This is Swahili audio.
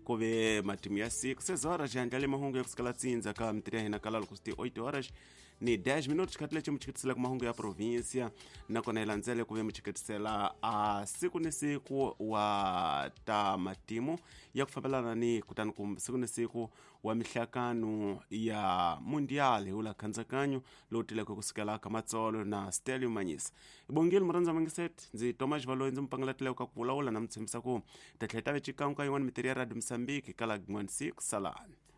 kove matimu ya siku 6 horas andale mahungu ya kusikala tsinza ka mtiria hina kalalo kusti 8 horas ni 10 minutos katile chimuchikitisela ku mahungu ya província nakona ilanzele kuve muchikitisela a siku ni siku wa ta matimu ya kufambelana ni kutani ku siku ni siku wa mihlakano ya mundial ula khanzakanyo lotile kusikala kamatsolo na Stelium Manyisa ibongile muranza mangiset nzi Thomas Valo nzi mpangalatile ka kuvulaula na mtsimisa ku tatleta vechikanka yin'wana mitiria radio Msambiki kala 16 salani